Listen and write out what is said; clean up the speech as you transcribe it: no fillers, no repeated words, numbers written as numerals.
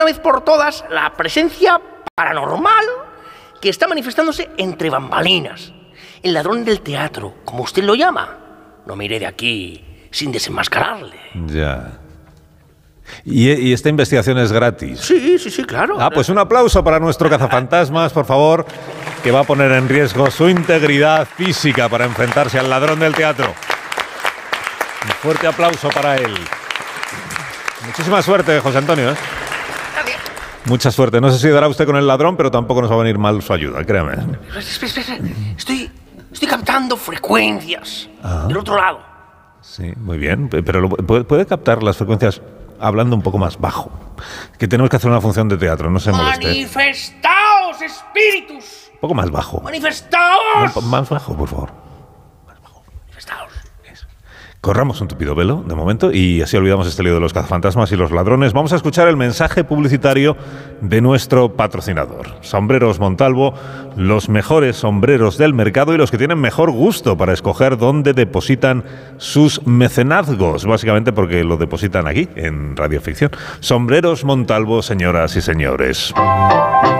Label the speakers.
Speaker 1: vez por todas la presencia paranormal que está manifestándose entre bambalinas. El ladrón del teatro, como usted lo llama. No me iré de aquí sin desenmascararle.
Speaker 2: Ya. ¿Y esta investigación es gratis?
Speaker 1: Sí, claro.
Speaker 2: Pues un aplauso para nuestro cazafantasmas, por favor, que va a poner en riesgo su integridad física para enfrentarse al ladrón del teatro. Un fuerte aplauso para él. Muchísima suerte, José Antonio, ¿eh? Mucha suerte. No sé si dará usted con el ladrón, pero tampoco nos va a venir mal su ayuda, créame.
Speaker 1: Espera. Estoy captando frecuencias del otro lado.
Speaker 2: Sí, muy bien. Pero puede captar las frecuencias hablando un poco más bajo. Que tenemos que hacer una función de teatro, no se moleste.
Speaker 1: ¡Manifestaos, espíritus!
Speaker 2: Un poco más bajo.
Speaker 1: ¡Manifestaos!
Speaker 2: Más bajo, por favor.
Speaker 1: Más bajo. Manifestaos.
Speaker 2: Corramos un tupido velo, de momento, y así olvidamos este lío de los cazafantasmas y los ladrones. Vamos a escuchar el mensaje publicitario de nuestro patrocinador. Sombreros Montalvo, los mejores sombreros del mercado y los que tienen mejor gusto para escoger dónde depositan sus mecenazgos, básicamente porque lo depositan aquí, en Radio Ficción. Sombreros Montalvo, señoras y señores.